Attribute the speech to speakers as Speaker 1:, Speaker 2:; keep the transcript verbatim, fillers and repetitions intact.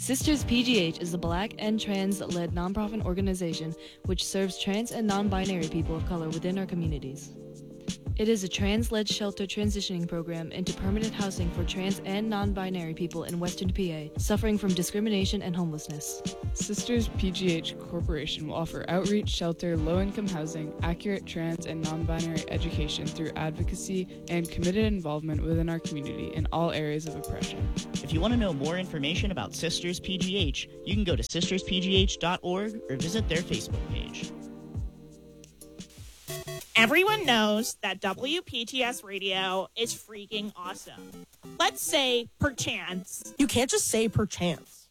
Speaker 1: Sisters P G H is a black and trans-led nonprofit organization which serves trans and non-binary people of color within our communities. It is a trans-led shelter transitioning program into permanent housing for trans and non-binary people in Western P A suffering from discrimination and homelessness.
Speaker 2: Sisters P G H Corporation will offer outreach, shelter, low-income housing, accurate trans and non-binary education through advocacy and committed involvement within our community in all areas of oppression.
Speaker 3: If you want to know more information about Sisters P G H, you can go to sisters p g h dot org or visit their Facebook page.
Speaker 4: Everyone knows that W P T S Radio is freaking awesome. Let's say perchance.
Speaker 5: You can't just say perchance.